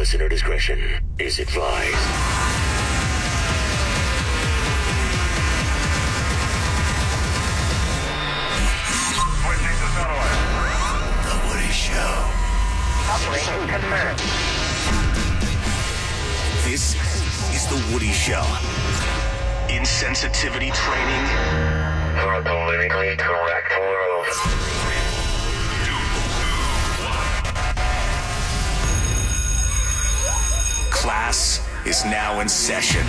Listener discretion is advised. The Woody Show. Operation confirmed. This is The Woody Show. Insensitivity training For a politically correct world. class is now in session.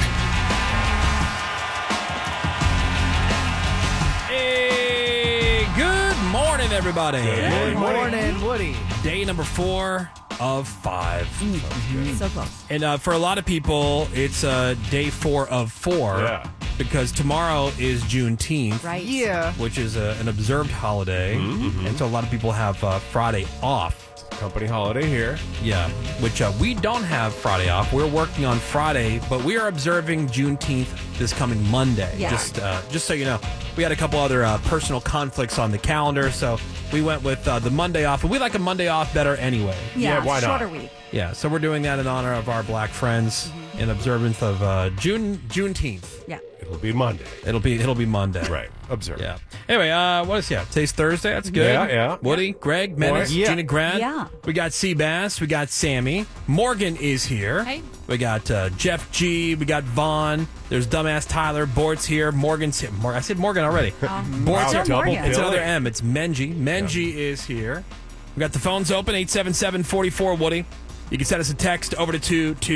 Hey, good morning, everybody. Good morning, Woody. Day number 4 of 5. So close. And for a lot of people, it's day 4 of 4. Yeah. Because tomorrow is Juneteenth. Right. Yeah. Which is an observed holiday. And so a lot of people have Friday off. Company holiday here. Yeah. Which we don't have Friday off. We're working on Friday, but we are observing Juneteenth this coming Monday. Yeah. Just so you know. We had a couple other personal conflicts on the calendar, so we went with the Monday off. And we like a Monday off better anyway. Yeah, why not? shorter week. Yeah, so we're doing that in honor of our black friends in observance of Juneteenth. Yeah. It'll be Monday. It'll be Monday. Right. Observe. Yeah. Anyway, what is today's Thursday. That's good. Yeah. Woody, Greg, Menace, Yeah. Gina Grant. Yeah. We got Seabass. We got Sammy. Morgan is here. Hey. We got Jeff G. We got Vaughn. There's dumbass Tyler. Bort's here. Morgan's here. I said Morgan already. Bort's here. Double It's another billing. M. It's Menji. Menji is here. We got the phones open. 877-44 Woody. You can send us a text over to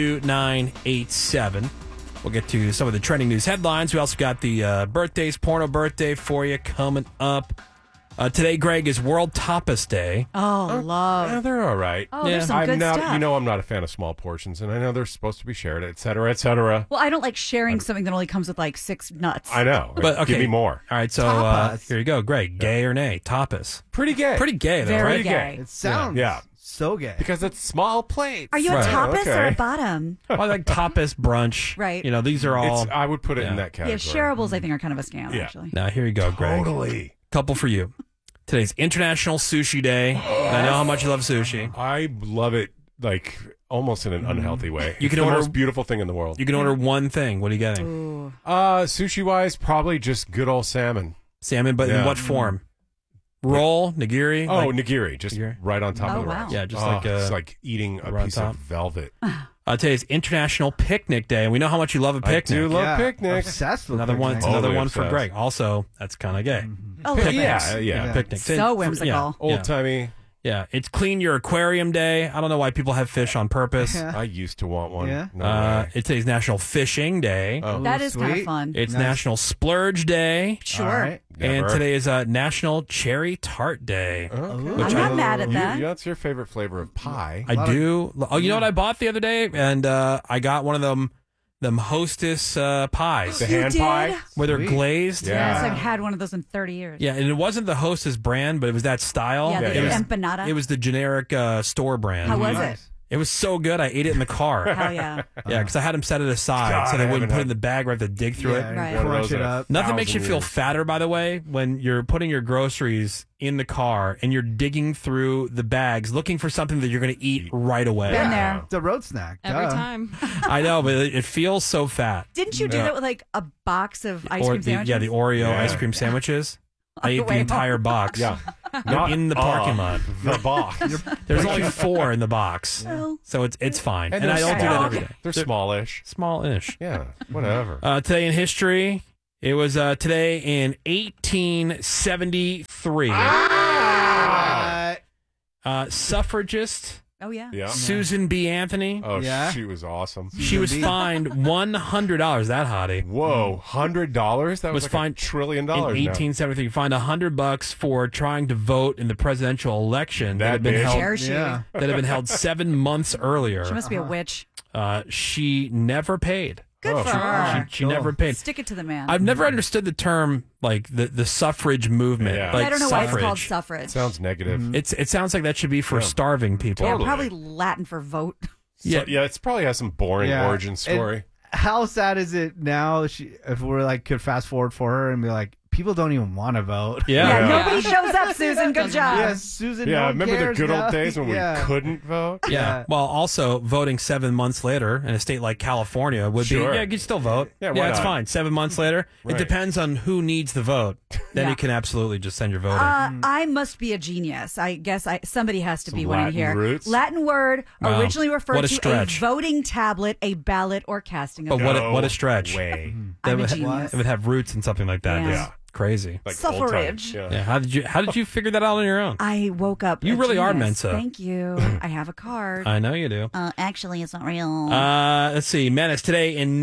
22987. We'll get to some of the trending news headlines. We also got the birthdays, porno birthday for you coming up. Today, Greg, is World Tapas Day. Oh, love. Yeah, they're all right. Oh, there's some good I'm not. stuff. You know, I'm not a fan of small portions, and I know they're supposed to be shared, et cetera, et cetera. Well, I don't like sharing something that only comes with like 6 nuts. I know. But okay, Give me more. All right, so Tapas. here you go, Greg. Gay or nay? Tapas. Pretty gay. Pretty gay, though, Very right? gay. It sounds Yeah. so gay. Because it's small plates. Are you a Right. tapas or a Okay. bottom? Well, I like tapas brunch. Right. You know, these are all. I would put it in Yeah. that Yeah, category. shareables I think are kind of a scam, Yeah. actually. Now, here you go, Greg. Totally. Couple for you. Today's International Sushi Day. I know how much you love sushi. I love it, like, almost in an unhealthy way. You It's can the order- most beautiful thing in the world. You can order one thing. What are you getting? Sushi-wise, probably just good old salmon. Salmon, but in Yeah. what form? Roll, nigiri? Oh, Like- nigiri, just Nigiri? right on top Oh, of the wow. rice. Yeah, just Oh, like, it's like eating a right on piece top. of velvet. Today's International Picnic Day. We know how much you love a I picnic. do love Yeah, picnics. Obsessed with Another one. It's picnics. another Totally one for obsessed. Greg. Also, that's kind of gay. Oh, Picnics. Yeah. Yeah. Picnic. So whimsical. Yeah. Old timey. Yeah, it's Clean Your Aquarium Day. I don't know why people have fish on purpose. Yeah. I used to want one. Yeah. No way. It's today's National Fishing Day. Oh. That is kind of Sweet. fun. It's Nice. National Splurge Day. Sure. All right. And Never. today is National Cherry Tart Day. Okay. I'm not mad at that. That's your favorite flavor of pie. I do. Oh, you know what I bought the other day? And I got one of them Hostess pies The You hand did? pie. where they're Sweet. glazed. Yeah. Yes, I've had one of those in 30 years. Yeah, and it wasn't the Hostess brand, but it was that style. Yeah, Yeah, the yeah. empanada. It was the generic store brand. How was Nice. it? It was so good. I ate it in the car. Hell yeah. Yeah, because I had them set it aside God, so they I wouldn't haven't put it had- in the bag where I have to dig through Yeah, it. Right. One of crunch those it in a up. Nothing makes you 1,000 feel years. fatter, by the way, when you're putting your groceries in the car and you're digging through the bags looking for something that you're going to eat right away. Been there. It's a road snack. Every duh. time. I know, but it feels so fat. Didn't you do Yeah. that with like a box of ice Or cream sandwiches? the Oreo Yeah. ice cream sandwiches. I ate the way entire home. box. Yeah. Not in the parking lot. The box. There's only 4 in the box, Well, so it's fine. And they're I don't do that small. every day. They're smallish. Small-ish. Yeah. Whatever. Today in history, it was today in 1873. Suffragist oh yeah. Yeah. Susan B. Anthony. Oh, Yeah. she was awesome. She was fined $100. That hottie. Whoa, $100? That was like fined $1 trillion In now. 1873, fined $100 for trying to vote in the presidential election that had been bitch. held Dare she? Yeah. that had been held 7 months earlier. She must be a witch. She never paid. Good Oh, for she- her. She never paid. Stick it to the man. I've never understood the term like the suffrage movement. Yeah. Like I don't know why it's suffrage. called suffrage. Sounds negative. It sounds like that should be for Yeah. starving people. Totally. Probably Latin for vote. Yeah. Yeah, it probably has some boring Yeah. origin story. And how sad is it now? If we're like could fast forward for her and be like, people don't even want to vote. Yeah, nobody shows up, Susan. Good job. Yeah, Susan. Yeah, no one remember the cares good now. old days when we couldn't vote? Yeah. Well, also voting 7 months later in a state like California would Sure. be, yeah, you can still vote. Yeah, why it's not? fine. 7 months later. Right. It depends on who needs the vote. Then Yeah. you can absolutely just send your vote in. I must be a genius. I guess somebody has to Some be one in Latin here. roots? Latin word Wow. originally referred What a to stretch. a voting tablet, a ballot, or casting of But vote. what a stretch. Way. That I'm a would, genius. it would have roots and something like that. Yeah. It's crazy. Like old Suffrage. time. Yeah. How did you figure that out on your own? I woke up. You a really are genius. Mensa. Thank you. I have a card. I know you do. Actually, it's not real. Let's see. Menace today in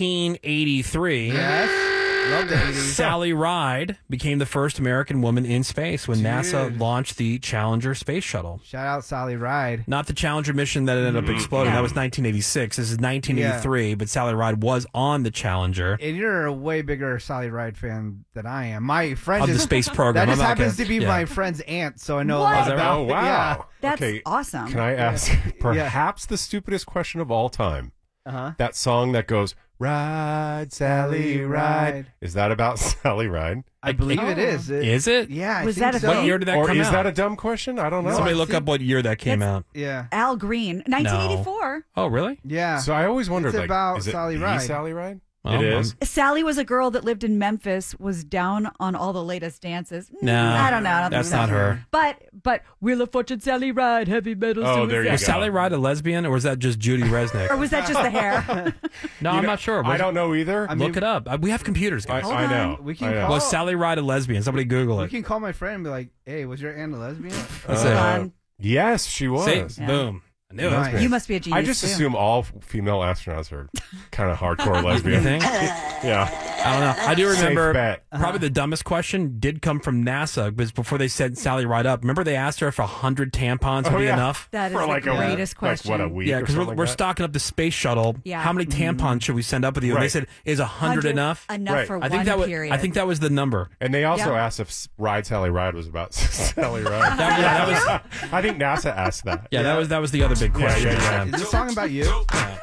1983. Yes. Love the 80s. Sally Ride became the first American woman in space when NASA launched the Challenger space shuttle. Shout out Sally Ride. Not the Challenger mission that ended up exploding. Yeah. That was 1986. This is 1983, but Sally Ride was on the Challenger And you're a way bigger Sally Ride fan than I am. My friend of the is space program. that just I'm not happens gonna- to be yeah. my friend's aunt, so I know What? a lot Is that about Oh, it. wow. Yeah. That's Okay, awesome. Can I ask perhaps the stupidest question of all time? Uh-huh. That song that goes, Ride, Sally, Ride. Is that about Sally Ride? I believe it is. Is it? Yeah. I Was think that a so. What thing? year did that Or come is out? that a dumb question? I don't know. Somebody I look think- up what year that came out. Yeah. Al Green, 1984. Oh, really? Yeah. So I always wondered, It's like, about is it Sally the Ride. Sally Ride? Oh, It is. Sally was a girl that lived in Memphis, was down on all the latest dances. No, I don't know. I don't that's think not so. her. But Wheel of Fortune, Sally Ride, heavy metal. Oh, there you Was go. Sally Ride a lesbian, or was that just Judy Resnick? Or was that just the hair? No, I'm not sure. I don't know either. I mean- Look it up. We have computers, I, guys. I know. We can I know. call- Was Sally Ride a lesbian? Somebody Google We it. can call my friend and be like, hey, was your aunt a lesbian? Let's Hold see. on. Yes, she was. See? Yeah. Boom. I knew Nice. it. You must be a genius. I just too. assume all female astronauts are kind of hardcore You lesbian. think? Yeah. I don't know. I do Safe remember bet. probably the dumbest question did come from NASA because before they sent Sally Ride up, remember they asked her if 100 tampons would be enough? That is For the like greatest question. Like what, a week Yeah, or because something we're like that? stocking up the space shuttle. Yeah. How many tampons should we send up with you? And they Right. said, is 100 enough? Enough Right. for I think one that was. period. I think that was the number. And they also Yeah. asked if Ride Sally Ride was about Sally Ride. That was. I think NASA asked that. Yeah, that was the other big question. yeah. Is this song about you?